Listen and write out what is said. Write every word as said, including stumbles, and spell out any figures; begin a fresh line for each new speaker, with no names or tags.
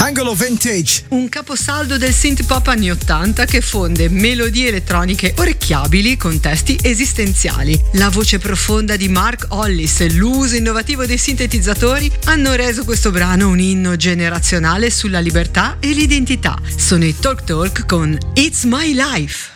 Angolo Vintage,
un caposaldo del synth pop anni ottanta che fonde melodie elettroniche orecchiabili con testi esistenziali. La voce profonda di Mark Hollis e l'uso innovativo dei sintetizzatori hanno reso questo brano un inno generazionale sulla libertà e l'identità. Sono i Talk Talk con It's My Life.